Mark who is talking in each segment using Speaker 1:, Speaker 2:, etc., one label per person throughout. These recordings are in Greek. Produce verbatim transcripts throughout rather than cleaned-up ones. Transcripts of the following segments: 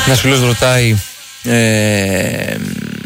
Speaker 1: Ένας φίλος ρωτάει ε,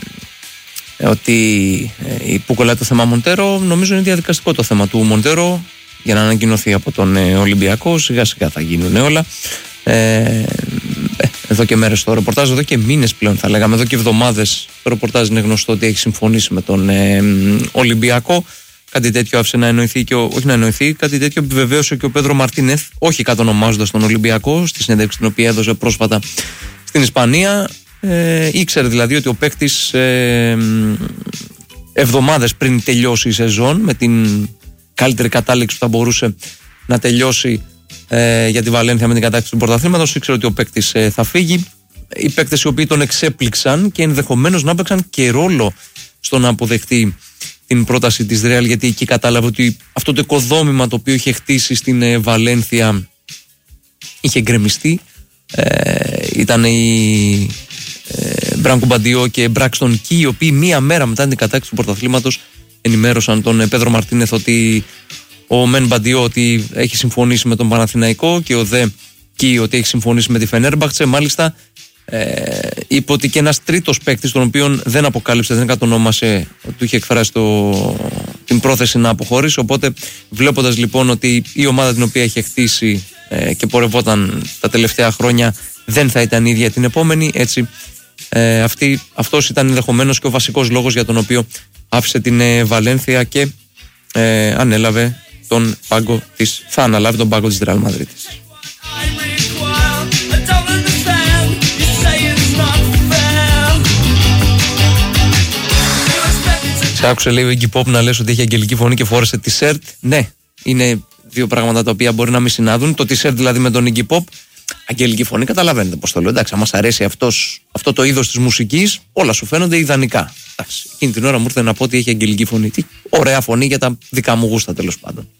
Speaker 1: ότι ε, πού κολλάει το θέμα Μοντέρο. Νομίζω είναι διαδικαστικό το θέμα του Μοντέρο για να ανακοινωθεί από τον ε, Ολυμπιακό. Σιγά σιγά θα γίνουν όλα. Ε, εδώ και μέρες το ρεπορτάζ, εδώ και μήνες πλέον θα λέγαμε, εδώ και εβδομάδες το ρεπορτάζ είναι γνωστό ότι έχει συμφωνήσει με τον ε, Ολυμπιακό. Κάτι τέτοιο άφησε να εννοηθεί και ο, όχι να εννοηθεί, κάτι τέτοιο επιβεβαίωσε και ο Πέδρο Μαρτίνεθ, όχι κατονομάζοντας τον Ολυμπιακό, στη συνέντευξη την οποία έδωσε πρόσφατα στην Ισπανία. Ε, ήξερε δηλαδή ότι ο παίκτης ε, εβδομάδες πριν τελειώσει η σεζόν, με την καλύτερη κατάληξη που θα μπορούσε να τελειώσει ε, για τη Βαλένθια με την κατάκτηση του πρωταθλήματος, ήξερε ότι ο παίκτης ε, θα φύγει. Οι παίκτες οι οποίοι τον εξέπληξαν και ενδεχομένως να παίξαν και ρόλο στο να αποδεχτεί την πρόταση της Ρεάλ, γιατί εκεί κατάλαβε ότι αυτό το οικοδόμημα το οποίο είχε χτίσει στην ε, Βαλένθια είχε γκρεμιστεί. Ε, ήταν οι ε, Μπράνκο Μπαντιό και Μπράξτον Κι, οι οποίοι μία μέρα μετά την κατάκτηση του πρωταθλήματος ενημέρωσαν τον ε, Πέδρο Μαρτίνεθ ότι ο Μεν Μπαντιό ότι έχει συμφωνήσει με τον Παναθηναϊκό και ο Δε Κι ότι έχει συμφωνήσει με τη Φενέρμπαχτσε. Μάλιστα ε, είπε ότι και ένας τρίτος παίκτης, τον οποίον δεν αποκάλυψε, δεν κατονόμασε, του είχε εκφράσει το, την πρόθεση να αποχωρήσει. Οπότε βλέποντας λοιπόν ότι η ομάδα την οποία είχε χτίσει ε, και πορευόταν τα τελευταία χρόνια δεν θα ήταν ίδια την επόμενη, έτσι ε, αυτή, αυτός ήταν ενδεχομένως και ο βασικός λόγος για τον οποίο άφησε την ε, Βαλένθια και ε, ανέλαβε τον πάγκο της, θα αναλάβει τον πάγκο της Ρεάλ Μαδρίτης. Σε άκουσε, λέει, ο Iggy Pop να λες ότι έχει αγγελική φωνή και φόρεσε t-shirt. Ναι, είναι δύο πράγματα τα οποία μπορεί να μην συνάδουν. Το t-shirt δηλαδή με τον Iggy Pop, αγγελική φωνή, καταλαβαίνετε πώς το λέω. Εντάξει, αν μας αρέσει αυτός, αυτό το είδος της μουσικής, όλα σου φαίνονται ιδανικά. Εντάξει, εκείνη την ώρα μου ήρθε να πω ότι έχει αγγελική φωνή. Τι ωραία φωνή για τα δικά μου γούστα, τέλος πάντων.